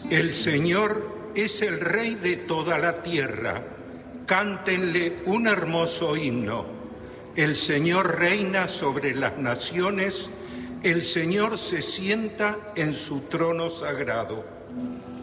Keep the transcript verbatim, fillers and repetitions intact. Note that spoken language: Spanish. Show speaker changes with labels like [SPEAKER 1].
[SPEAKER 1] El Señor es el Rey de toda la tierra. Cántenle un hermoso himno. El Señor reina sobre las naciones. El Señor se sienta en su trono sagrado.